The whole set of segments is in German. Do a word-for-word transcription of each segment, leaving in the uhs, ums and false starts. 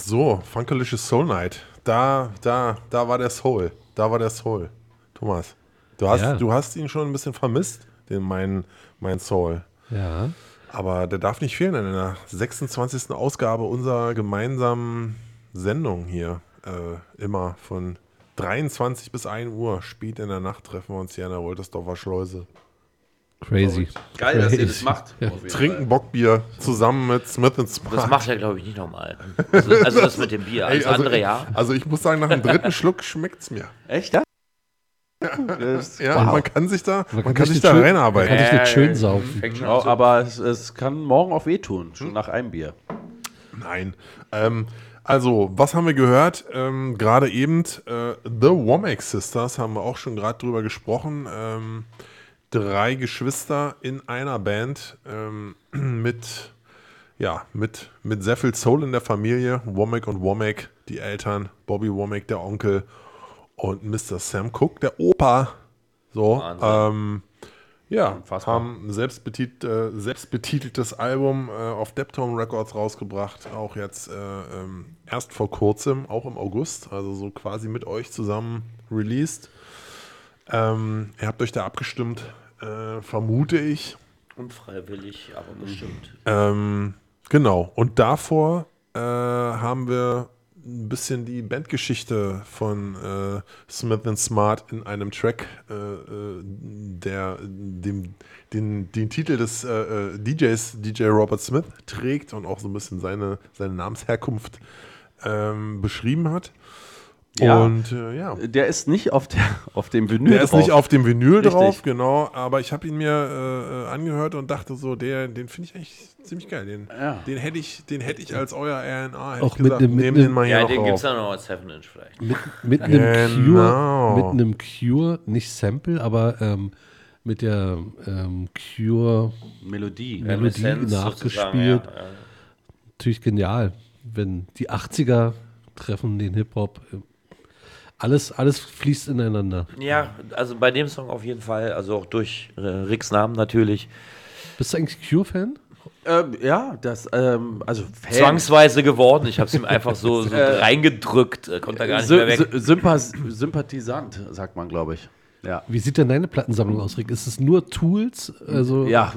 so, Funkalicious Soul Night. Da, da, da war der Soul. Da war der Soul. Thomas, du hast, Ja. du hast ihn schon ein bisschen vermisst, den mein, mein Soul. Ja. Aber der darf nicht fehlen in der sechsundzwanzigsten Ausgabe unserer gemeinsamen Sendung hier. Äh, immer von dreiundzwanzig bis ein Uhr, spät in der Nacht, treffen wir uns hier in der Woltersdorfer Schleuse. Crazy. Geil, dass ihr das Crazy. macht. Ja. auf jeden Trinken Fall. Bockbier zusammen mit Smith and Smart. Das macht er, glaube ich, nicht nochmal. Also, also das mit dem Bier. Alles Ey, also, andere ja. Also ich muss sagen, nach dem dritten Schluck schmeckt es mir. Echt, ja? Das, Ja, wow. man kann sich da, man kann kann sich sich das da schön- reinarbeiten. Man kann sich das schön Äh, saufen. Fängt schon Ja, an zu- aber es, es kann morgen auch wehtun, schon nach einem Bier. Nein. Ähm, also, was haben wir gehört? Ähm, gerade eben äh, The Womack Sisters haben wir auch schon gerade drüber gesprochen. Ähm, drei Geschwister in einer Band ähm, mit, ja, mit, mit sehr viel Soul in der Familie. Womack und Womack, die Eltern. Bobby Womack, der Onkel. Und Mister Sam Cooke, der Opa. So, Wahnsinn. ähm, ja, Unfassbar. haben ein selbstbetit, äh, selbstbetiteltes Album äh, auf Deptone Records rausgebracht. Auch jetzt äh, ähm, erst vor kurzem, auch im August, also so quasi mit euch zusammen released. Ähm, ihr habt euch da abgestimmt, äh, vermute ich. Unfreiwillig, aber bestimmt. Ähm, genau, und davor äh, haben wir ein bisschen die Bandgeschichte von äh, Smith and Smart in einem Track, äh, äh, der dem, den, den Titel des äh, äh, D Js, D J Robert Smith, trägt und auch so ein bisschen seine, seine Namensherkunft ähm, beschrieben hat. Ja. Und äh, ja. Der ist nicht auf, der, auf dem Vinyl Der ist drauf. nicht auf dem Vinyl Richtig. drauf, genau, aber ich habe ihn mir äh, äh, angehört und dachte so, der, den finde ich eigentlich ziemlich geil. Den, Ja. den hätte ich, den hätte ich als euer R N A hätte Auch ich mit gesagt, einem- mit nehm einem- den mal hier Ja, noch den gibt es drauf. dann noch als seven Inch vielleicht. Mit, mit einem Genau. Cure, mit einem Cure, nicht Sample, aber ähm, mit der ähm, Cure Melodie. Melodie Reminiszenz nachgespielt. sozusagen, ja, ja. Natürlich genial, wenn die achtziger treffen den Hip-Hop. äh, Alles, alles fließt ineinander. Ja, also bei dem Song auf jeden Fall, also auch durch äh, Ricks Namen natürlich. Bist du eigentlich Cure-Fan? Ähm, ja, das, ähm, also Fan. Zwangsweise geworden. Ich habe es ihm einfach so, so Äh, reingedrückt, äh, konnte er gar nicht Sy mehr weg. Sy Sympath Sympathisant, sagt man, glaube ich. Ja. Wie sieht denn deine Plattensammlung aus, Rick? Ist es nur Tools? Also, Ja,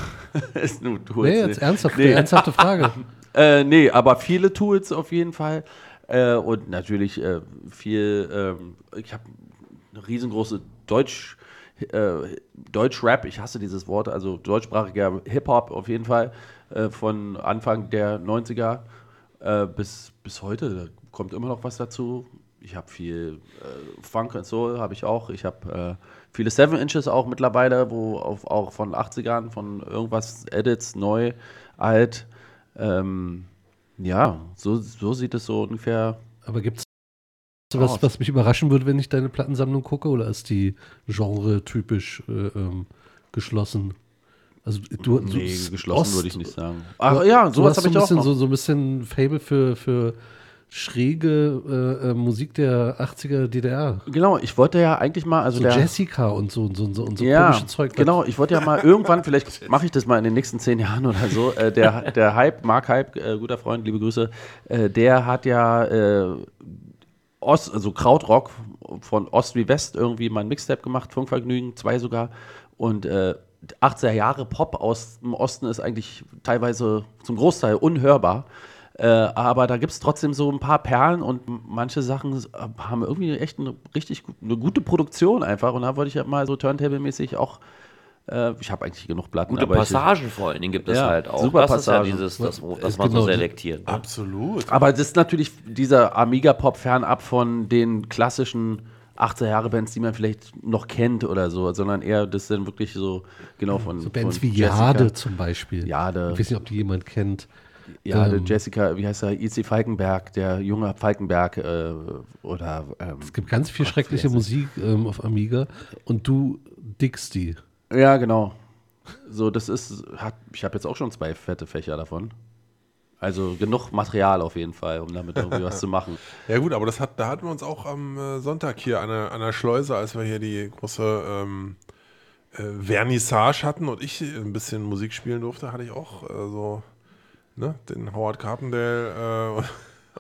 ist nur Tools. Nee, jetzt ernsthaft, Nee. ernsthafte Frage. Äh, nee, aber viele Tools auf jeden Fall. Äh, und natürlich äh, viel, ähm, ich habe eine riesengroße Deutsch, äh, Deutsch-Rap, ich hasse dieses Wort, also deutschsprachiger Hip-Hop auf jeden Fall, äh, von Anfang der neunziger äh, bis, bis heute. Da kommt immer noch was dazu. Ich habe viel äh, Funk und Soul, habe ich auch. Ich habe äh, viele seven Inches auch mittlerweile, wo auf, auch von achtzigern, von irgendwas Edits, neu, alt. Ähm, ja, so, so sieht es so ungefähr. Aber gibt es was, was mich überraschen würde, wenn ich deine Plattensammlung gucke? Oder ist die genre-typisch äh, ähm, geschlossen? Also du, du Nee, s- geschlossen Ost- würde ich nicht sagen. Du- Ach ja, du sowas hast habe so ich ein auch bisschen noch. so, so ein bisschen Fable für, für schräge äh, äh, Musik der achtziger D D R. Genau, ich wollte ja eigentlich mal, also So der, Jessica und so, und so, und so, und so ja, komische Zeug. genau, ich wollte ja mal irgendwann, vielleicht mache ich das mal in den nächsten zehn Jahren oder so, äh, der, der Hype, Mark Hype, äh, guter Freund, liebe Grüße, äh, der hat ja äh, Ost, also Krautrock von Ost wie West irgendwie mal ein Mixtape gemacht, Funkvergnügen, zwei sogar, und äh, achtziger Jahre Pop aus dem Osten ist eigentlich teilweise zum Großteil unhörbar. Äh, aber da gibt es trotzdem so ein paar Perlen und m- manche Sachen s- haben irgendwie echt eine richtig gu- eine gute Produktion einfach. Und da wollte ich ja mal so Turntable-mäßig auch, äh, ich habe eigentlich genug Platten. Gute aber ich, Passagen vor allen Dingen gibt es Ja, halt auch. super das ist ja Passagen. dieses, das, wo- Äh, das man genau, so die- selektiert. Ne? Absolut. aber das ist natürlich dieser Amiga-Pop fernab von den klassischen achtziger-Jahre-Bands, die man vielleicht noch kennt oder so, sondern eher das sind wirklich so, genau, von So Bands von wie Jessica. Jade zum Beispiel. Jade. Ich weiß nicht, ob die jemand kennt. Ja, der Ähm, Jessica, wie heißt er, I C Falkenberg, der junge Falkenberg äh, oder ähm, Es gibt ganz viel schreckliche Musik ähm, auf Amiga und du dickst die. ja, genau. So, das ist, hat, ich habe jetzt auch schon zwei fette Fächer davon. Also genug Material auf jeden Fall, um damit irgendwie was zu machen. Ja gut, aber das hat, da hatten wir uns auch am äh, Sonntag hier an der, an der Schleuse, als wir hier die große ähm, äh, Vernissage hatten und ich ein bisschen Musik spielen durfte, hatte ich auch äh, so ne, den Howard Carpendale äh,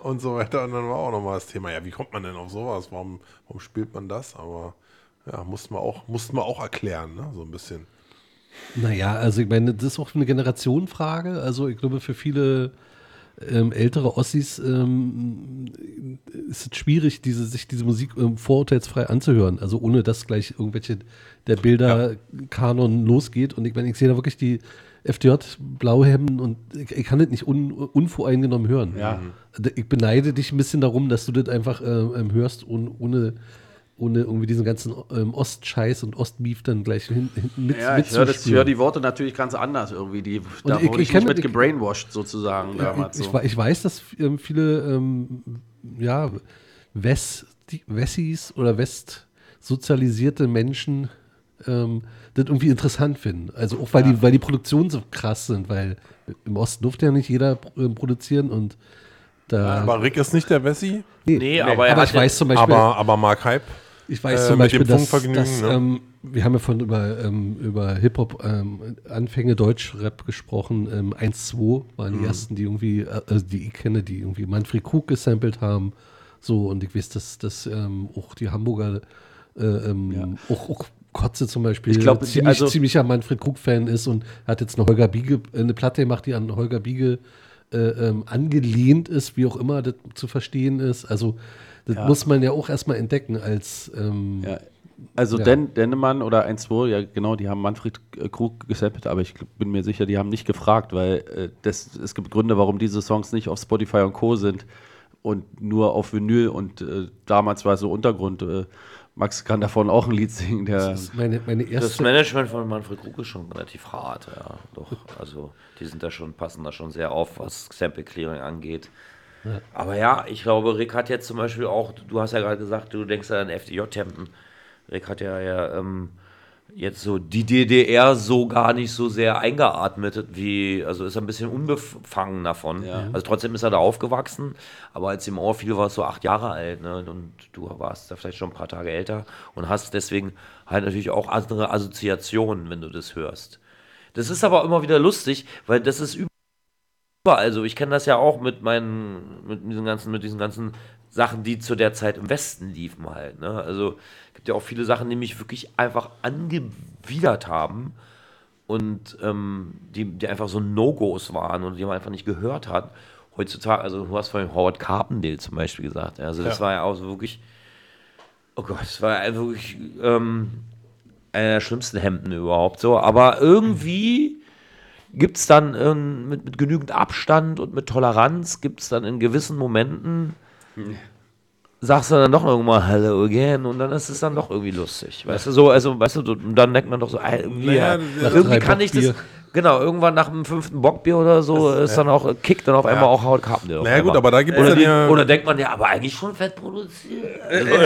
und so weiter. Und dann war auch nochmal das Thema, ja, wie kommt man denn auf sowas? Warum, warum spielt man das? Aber ja, mussten wir auch, mussten wir auch erklären, ne? So ein bisschen. Naja, also ich meine, das ist auch eine Generationenfrage. Also ich glaube, für viele ähm, ältere Ossis ähm, ist es schwierig, diese, sich diese Musik ähm, vorurteilsfrei anzuhören. Also ohne dass gleich irgendwelche der Bilderkanon ja. losgeht. Und ich meine, ich sehe da wirklich die F D J-Blauhemden und ich, ich kann das nicht un, unvoreingenommen hören. Ja. Ich beneide dich ein bisschen darum, dass du das einfach ähm, hörst, ohne, ohne ohne irgendwie diesen ganzen ähm, Ost-Scheiß und Ost-Beef dann gleich hin, hin, mit, ja, ich höre hör die Worte natürlich ganz anders irgendwie. Die, da ich, wurde ich ich nicht mit ich, gebrainwashed sozusagen ja, damals. Ich, so. ich, ich weiß, dass ähm, viele ähm, ja, West, die Wessis oder westsozialisierte Menschen ähm, das irgendwie interessant finden. Also auch, weil, ja. die, weil die Produktionen so krass sind, weil im Osten durfte ja nicht jeder äh, produzieren und da... Aber Rick ist nicht der Wessi? Nee, nee, aber, aber ich weiß zum Beispiel... Aber, aber Mark Hype? Ich weiß äh, zum Beispiel, mit dem dass, dass ne? ähm, wir haben ja von über, ähm, über Hip-Hop-Anfänge ähm, Deutschrap gesprochen. Ähm, eins zwei waren die mhm. ersten, die irgendwie, äh, also die ich kenne, die irgendwie Manfred Krug gesampelt haben. So, und ich weiß, dass, dass ähm, auch die Hamburger äh, ähm, ja. auch, auch Kotze zum Beispiel ich glaub, ziemlich, also, ziemlicher Manfred Krug-Fan ist und hat jetzt eine Holger Biege, eine Platte gemacht, die an Holger Biege äh, ähm, angelehnt ist, wie auch immer das zu verstehen ist. Also das ja. muss man ja auch erstmal entdecken als ähm, ja. Also ja. Den, Dennemann oder eins zwei, ja genau, die haben Manfred Krug gesampelt, aber ich bin mir sicher, die haben nicht gefragt, weil äh, das, es gibt Gründe, warum diese Songs nicht auf Spotify und Co. sind und nur auf Vinyl und äh, damals war es so Untergrund. Äh, Max kann davon auch ein Lied singen. Der das, ist meine, meine erste das Management von Manfred Krug ist schon relativ hart, ja, doch. Also die sind da schon, passen da schon sehr auf, was Sample Clearing angeht. Ja. Aber ja, ich glaube, Rick hat jetzt zum Beispiel auch, du hast ja gerade gesagt, du denkst ja an F D J-Hemden. Rick hat ja, ja ähm, jetzt so die D D R so gar nicht so sehr eingeatmet, wie, also ist er ein bisschen unbefangen davon. Ja. Also trotzdem ist er da aufgewachsen, aber als ihm Ohr fiel, war es so acht Jahre alt, ne? Und du warst da vielleicht schon ein paar Tage älter und hast deswegen halt natürlich auch andere Assoziationen, wenn du das hörst. Das ist aber immer wieder lustig, weil das ist über Also ich kenne das ja auch mit meinen, mit diesen ganzen, mit diesen ganzen Sachen, die zu der Zeit im Westen liefen halt. Ne? Also es gibt ja auch viele Sachen, die mich wirklich einfach angewidert haben und ähm, die, die einfach so No-Gos waren und die man einfach nicht gehört hat. Heutzutage, also du hast vorhin Howard Carpendale zum Beispiel gesagt. Also das ja. war ja auch so wirklich, oh Gott, das war ja wirklich ähm, einer der schlimmsten Hemden überhaupt so. Aber irgendwie gibt es dann ähm, mit, mit genügend Abstand und mit Toleranz, gibt es dann in gewissen Momenten, hm. sagst du dann doch irgendwann Hello again und dann ist es dann doch irgendwie lustig. Weißt du, so, also, weißt du, und dann denkt man doch so, ey, irgendwie, naja, ja, irgendwie kann ich das, genau, irgendwann nach dem fünften Bockbier oder so das, ist dann ja. auch, kickt dann auf einmal ja. auch Howard Carpendale. Naja gut, aber da gibt es oder, dann ja... Oder denkt man, ja, aber eigentlich schon fett produziert.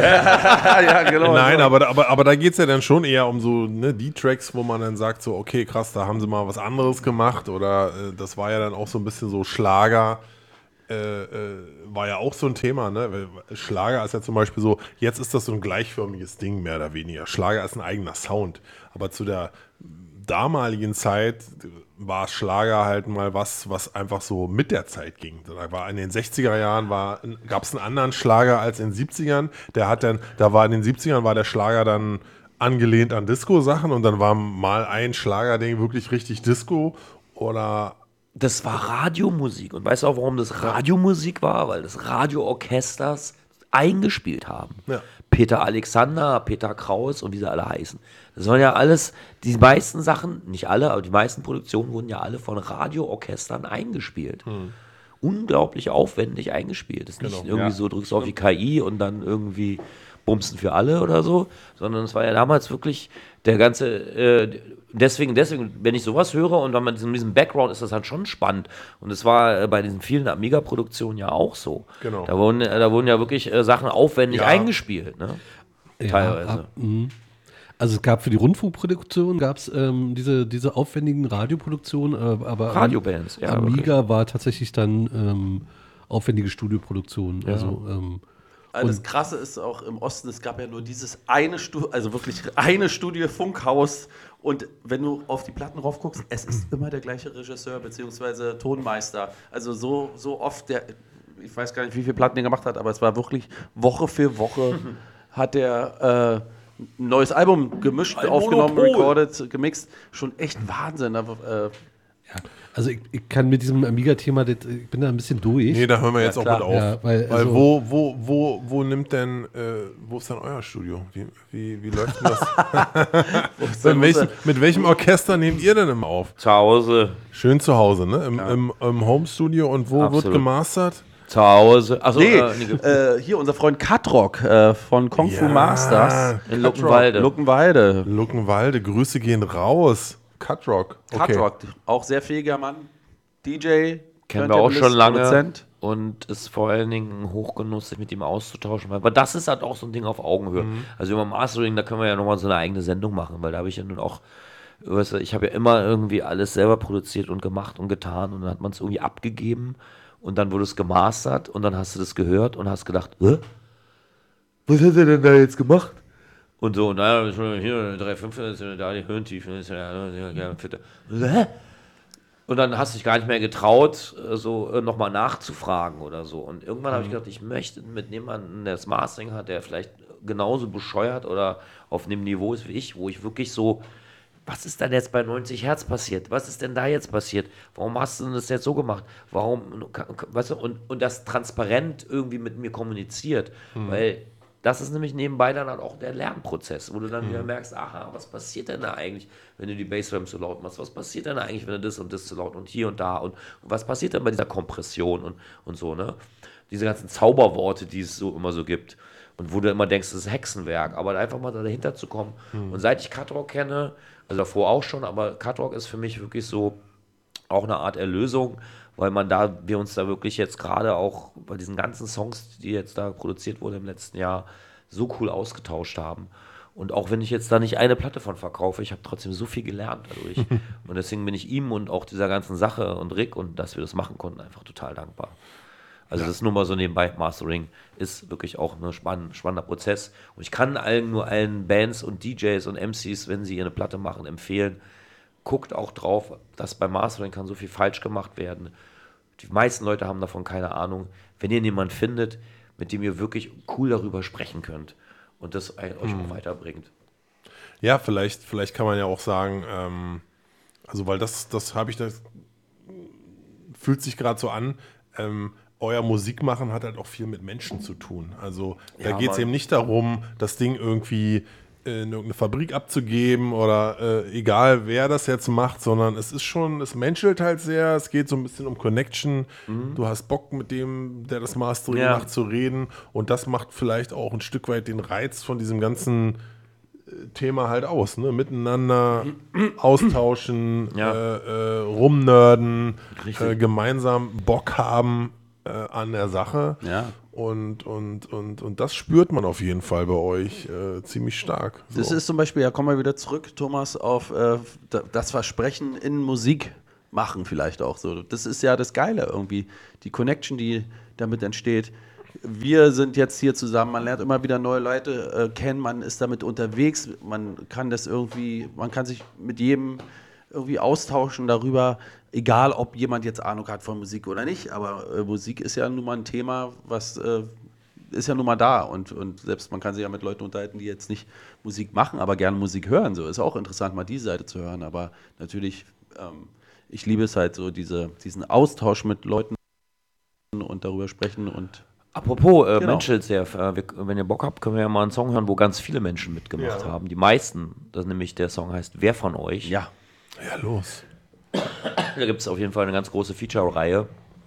ja, genau. Nein, aber, aber, aber da geht es ja dann schon eher um so ne, die Tracks, wo man dann sagt so, okay, krass, da haben sie mal was anderes gemacht oder äh, das war ja dann auch so ein bisschen so Schlager, äh, äh, war ja auch so ein Thema, ne? Weil Schlager ist ja zum Beispiel so, jetzt ist das so ein gleichförmiges Ding, mehr oder weniger. Schlager ist ein eigener Sound, aber zu der damaligen Zeit war Schlager halt mal was, was einfach so mit der Zeit ging. Da war in den sechziger Jahren gab es einen anderen Schlager als in den siebzigern. Der hat dann, da war in den siebzigern war der Schlager dann angelehnt an Disco-Sachen und dann war mal ein Schlagerding wirklich richtig Disco oder das war Radiomusik. Und weißt du auch, warum das Radiomusik war? Weil das Radioorchesters eingespielt haben. Ja. Peter Alexander, Peter Kraus und wie sie alle heißen. Das waren ja alles, die meisten Sachen, nicht alle, aber die meisten Produktionen wurden ja alle von Radioorchestern eingespielt. Hm. Unglaublich aufwendig eingespielt. Das ist nicht genau. irgendwie ja. so, drückst du auf die K I und dann irgendwie Bumsen für alle oder so, sondern es war ja damals wirklich der ganze, äh, deswegen, deswegen, wenn ich sowas höre und wenn man diesen, diesen Background ist das halt schon spannend. Und es war äh, bei diesen vielen Amiga-Produktionen ja auch so. Genau. Da wurden, äh, da wurden ja wirklich äh, Sachen aufwendig ja. eingespielt, ne? Ja, teilweise. Ab, also es gab für die Rundfunkproduktion gab es ähm, diese, diese aufwendigen Radioproduktionen, äh, aber Radiobands, ja. Amiga wirklich. War tatsächlich dann ähm, aufwendige Studioproduktion. Ja. Also ähm, Also das Krasse ist auch im Osten, es gab ja nur dieses eine Studio, also wirklich eine Studie Funkhaus und wenn du auf die Platten rauf guckst, es ist immer der gleiche Regisseur bzw. Tonmeister. Also so, so oft, der ich weiß gar nicht, wie viele Platten er gemacht hat, aber es war wirklich Woche für Woche hat er äh, ein neues Album gemischt, Ein aufgenommen, Monopol. recorded, gemixt. Schon echt Wahnsinn. Aber, äh, Also ich, ich kann mit diesem Amiga-Thema, das- ich bin da ein bisschen durch. Nee, da hören wir jetzt Ja, auch klar. mit auf. Ja, weil, weil also- wo, wo, wo, wo nimmt denn, äh, wo ist denn euer Studio? Wie, wie, wie läuft denn das? mit, welchem, mit welchem Orchester nehmt ihr denn immer auf? Zu Hause. Schön zu Hause, ne? Im, im, im Home-Studio und wo Absolut. wird gemastert? Zu Hause. Achso, nee, äh, nee, äh, hier unser Freund Katrock äh, von Kung Fu Ja, Masters in Cut Luckenwalde. Luckenwalde. Luckenwalde, Grüße gehen raus. Cutrock. Okay. Katrock, auch sehr fähiger Mann. D J, Kennen wir auch Turntablist, schon lange. Produzent. Und ist vor allen Dingen ein Hochgenuss, sich mit ihm auszutauschen. Aber das ist halt auch so ein Ding auf Augenhöhe. Also über Mastering, da können wir ja nochmal so eine eigene Sendung machen, weil da habe ich ja nun auch, weißt du, ich habe ja immer irgendwie alles selber produziert und gemacht und getan und dann hat man es irgendwie abgegeben und dann wurde es gemastert und dann hast du das gehört und hast gedacht, Hä? Was hat er denn da jetzt gemacht? Und so, naja, hier drei Komma fünf, ist ja da die Höhentiefen, ist ja ja, Hä? Und dann hast du dich gar nicht mehr getraut, äh, so äh, nochmal nachzufragen oder so. Und irgendwann habe ich gedacht, ich möchte mit jemandem, der das Mastering hat, der vielleicht genauso bescheuert oder auf dem Niveau ist wie ich, wo ich wirklich so, was ist denn jetzt bei neunzig Hertz passiert? Was ist denn da jetzt passiert? Warum hast du denn das jetzt so gemacht? Warum, weißt du, und, und das transparent irgendwie mit mir kommuniziert, weil das ist nämlich nebenbei dann halt auch der Lernprozess, wo du dann wieder merkst, aha, was passiert denn da eigentlich, wenn du die Bassdrum zu laut machst? Was passiert denn da eigentlich, wenn du das und das zu laut und hier und da und, und was passiert denn bei dieser Kompression und, und so, ne? Diese ganzen Zauberworte, die es so immer so gibt und wo du immer denkst, das ist Hexenwerk, aber einfach mal dahinter zu kommen. Und seit ich Cutrock kenne, also davor auch schon, aber Cutrock ist für mich wirklich so auch eine Art Erlösung, weil man da, wir uns da wirklich jetzt gerade auch bei diesen ganzen Songs, die jetzt da produziert wurden im letzten Jahr, so cool ausgetauscht haben. Und auch wenn ich jetzt da nicht eine Platte von verkaufe, ich habe trotzdem so viel gelernt dadurch. Und deswegen bin ich ihm und auch dieser ganzen Sache und Rick und dass wir das machen konnten, einfach total dankbar. Also das ist nur mal so nebenbei, Mastering ist wirklich auch ein spann- spannender Prozess. Und ich kann allen, nur allen Bands und D Js und M Cs, wenn sie eine Platte machen, empfehlen, guckt auch drauf, dass beim Mastering kann so viel falsch gemacht werden. Die meisten Leute haben davon keine Ahnung. Wenn ihr jemanden findet, mit dem ihr wirklich cool darüber sprechen könnt und das euch auch weiterbringt. Ja, vielleicht, vielleicht kann man ja auch sagen, ähm, also weil das, das habe ich, das fühlt sich gerade so an, ähm, euer Musikmachen hat halt auch viel mit Menschen zu tun. Also da Ja, geht es Mann. eben nicht darum, das Ding irgendwie in irgendeine Fabrik abzugeben oder äh, egal wer das jetzt macht, sondern es ist schon, es menschelt halt sehr, es geht so ein bisschen um Connection. Du hast Bock mit dem, der das Mastering Ja. macht, zu reden und das macht vielleicht auch ein Stück weit den Reiz von diesem ganzen äh, Thema halt aus, ne? Miteinander austauschen, Ja. äh, äh, rumnörden, Richtig. äh, gemeinsam Bock haben äh, an der Sache. Ja. Und, und, und, und das spürt man auf jeden Fall bei euch äh, ziemlich stark. So. Das ist zum Beispiel, ja, kommen wir wieder zurück, Thomas, auf äh, da- das Versprechen in Musik machen vielleicht auch so. Das ist ja das Geile irgendwie, die Connection, die damit entsteht. Wir sind jetzt hier zusammen, man lernt immer wieder neue Leute äh, kennen, man ist damit unterwegs, man kann das irgendwie, man kann sich mit jedem irgendwie austauschen darüber, egal ob jemand jetzt Ahnung hat von Musik oder nicht, aber äh, Musik ist ja nun mal ein Thema, was äh, ist ja nun mal da und, und selbst man kann sich ja mit Leuten unterhalten, die jetzt nicht Musik machen, aber gerne Musik hören, so ist auch interessant, mal diese Seite zu hören, aber natürlich, ähm, ich liebe es halt so, diese, diesen Austausch mit Leuten und darüber sprechen und Apropos äh, Genau. Menschels, ja, äh, wir, wenn ihr Bock habt, können wir ja mal einen Song hören, wo ganz viele Menschen mitgemacht Ja. haben. Die meisten, das nämlich der Song heißt Wer von euch? ja, Ja, los. Da gibt es auf jeden Fall eine ganz große Feature-Reihe.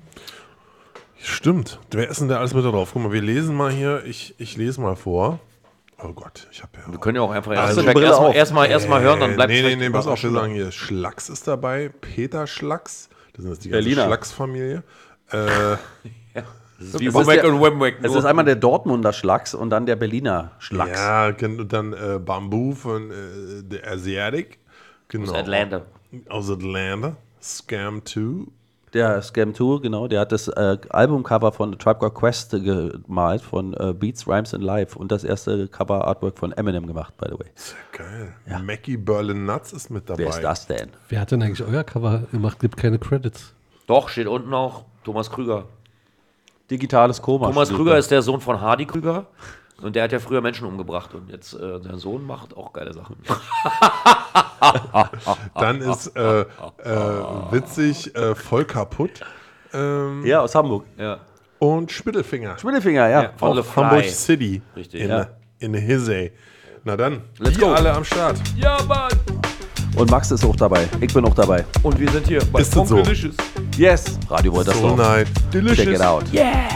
Stimmt. Wer ist denn da alles mit da drauf? Guck mal, wir lesen mal hier. Ich, ich lese mal vor. Oh Gott, ich habe ja. Wir können ja auch einfach Also, erst Brille erstmal auf. erstmal erstmal hören, dann bleibt Nee, nee, vielleicht nee, pass auf, wir überraschend. sagen hier, Schlacks ist dabei, Peter Schlacks. Das ist jetzt die ganze Berliner. Schlacks-Familie. Äh, Das ist wie Es ist Wommack der- und Wemwack. es ist einmal der Dortmunder Schlacks und dann der Berliner Schlacks. ja, und dann äh, Bamboo von äh, der Asiatic. Genau. Aus Atlanta. Aus Atlanta. Scam zwei. Der Scam zwei, genau, der hat das äh, Albumcover von The Tribe Called Quest gemalt, von äh, Beats, Rhymes and Life und das erste Cover-Artwork von Eminem gemacht, by the way. Sehr geil. Mackie Berlin Nuts ist mit dabei. Wer ist das denn? Wer hat denn eigentlich euer Cover gemacht? Gibt keine Credits. Doch, steht unten auch Thomas Krüger. digitales Koma. Thomas spielt. Krüger ist der Sohn von Hardy Krüger. Und der hat ja früher Menschen umgebracht. Und jetzt, äh, sein Sohn macht auch geile Sachen. Dann ist äh, äh, witzig äh, voll kaputt. Ähm, Ja, aus Hamburg. Ja. Und Spittelfinger. Mittelfinger, ja. Ja, von Auf The Hamburg Fly. City. Richtig, In, ja. in Hisse. Na dann, Let's die go. alle am Start. Ja, Mann. Und Max ist auch dabei. Ich bin auch dabei. Und wir sind hier bei Ist das so? Funkelicious. Yes. Radio Woltersdorf. So night. Check it out. Yeah.